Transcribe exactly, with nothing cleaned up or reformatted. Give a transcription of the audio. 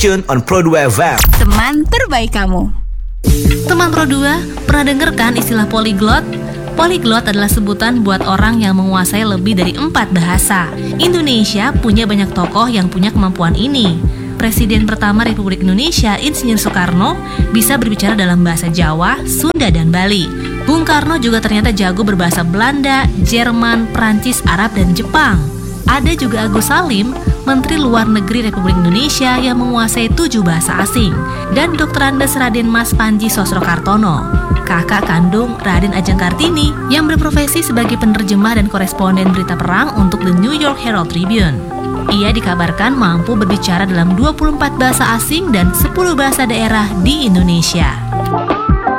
Tune on Pro dua F M. Teman terbaik kamu. Teman Pro dua, pernah dengar kan istilah polyglot? Polyglot adalah sebutan buat orang yang menguasai lebih dari empat bahasa. Indonesia punya banyak tokoh yang punya kemampuan ini. Presiden pertama Republik Indonesia, Insinyur Soekarno, bisa berbicara dalam bahasa Jawa, Sunda, dan Bali. Bung Karno juga ternyata jago berbahasa Belanda, Jerman, Prancis, Arab, dan Jepang. Ada juga Agus Salim, Menteri Luar Negeri Republik Indonesia yang menguasai tujuh bahasa asing. Dan doktor Andes Raden Mas Panji Sosrokartono, kakak kandung Raden Ajeng Kartini, yang berprofesi sebagai penerjemah dan koresponden berita perang untuk The New York Herald Tribune. Ia dikabarkan mampu berbicara dalam dua puluh empat bahasa asing dan sepuluh bahasa daerah di Indonesia.